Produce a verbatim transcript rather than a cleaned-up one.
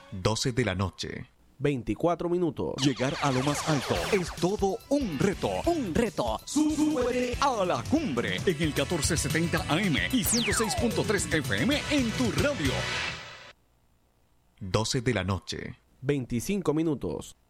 doce de la noche. veinticuatro minutos. Llegar a lo más alto es todo un reto. Un reto. Sube a la cumbre en el catorce setenta A M y ciento seis punto tres F M en tu radio. doce de la noche. veinticinco minutos.